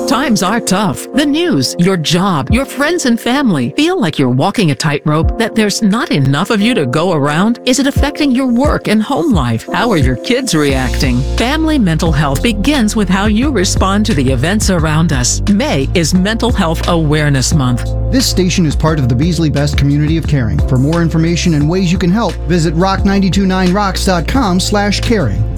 Times are tough. The news, your job, your friends and family feel like you're walking a tightrope, that there's not enough of you to go around. Is it affecting your work and home life? How are your kids reacting? Family mental health begins with how you respond to the events around us. May is Mental Health Awareness Month. This station is part of the Beasley Best community of caring. For more information and ways you can help, visit rock929rocks.com/caring.